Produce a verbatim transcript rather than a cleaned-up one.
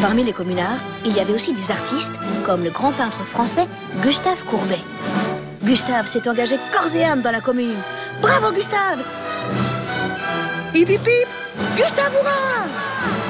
Parmi les communards, il y avait aussi des artistes, comme le grand peintre français Gustave Courbet. Gustave s'est engagé corps et âme dans la commune. Bravo Gustave! Hip hip hip! Gustave hurrah!